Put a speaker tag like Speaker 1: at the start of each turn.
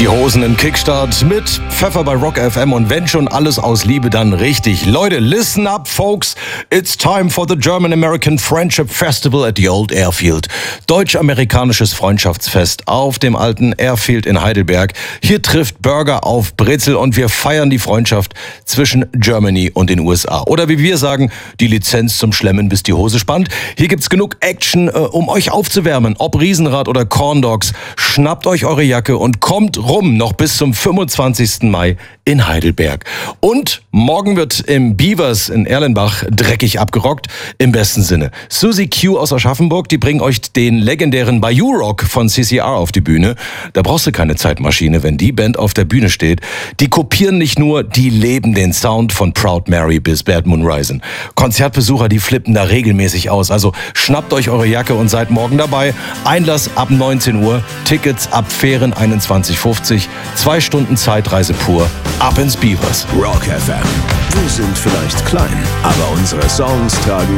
Speaker 1: Die Hosen im Kickstart mit Pfeffer bei Rock FM und wenn schon alles aus Liebe, dann richtig. Leute, listen up, folks. It's time for the German-American Friendship Festival at the Old Airfield. Deutsch-amerikanisches Freundschaftsfest auf dem alten Airfield in Heidelberg. Hier trifft Burger auf Brezel und wir feiern die Freundschaft zwischen Germany und den USA. Oder wie wir sagen, die Lizenz zum Schlemmen, bis die Hose spannt. Hier gibt's genug Action, um euch aufzuwärmen. Ob Riesenrad oder Corn Dogs. Schnappt euch eure Jacke und kommt rum, noch bis zum 25. Mai in Heidelberg. Und morgen wird im Beavers in Erlenbach dreckig abgerockt, im besten Sinne. Susie Q aus Aschaffenburg, die bringen euch den legendären Bayou Rock von CCR auf die Bühne. Da brauchst du keine Zeitmaschine, wenn die Band auf der Bühne steht. Die kopieren nicht nur, die leben den Sound von Proud Mary bis Bad Moon Rising. Konzertbesucher, die flippen da regelmäßig aus. Also schnappt euch eure Jacke und seid morgen dabei. Einlass ab 19 Uhr, Tickets ab Fähren 21,50, 2 Stunden Zeitreise pur, ab ins Beavers.
Speaker 2: Rock FM. Wir sind vielleicht klein, aber unsere Songs tragen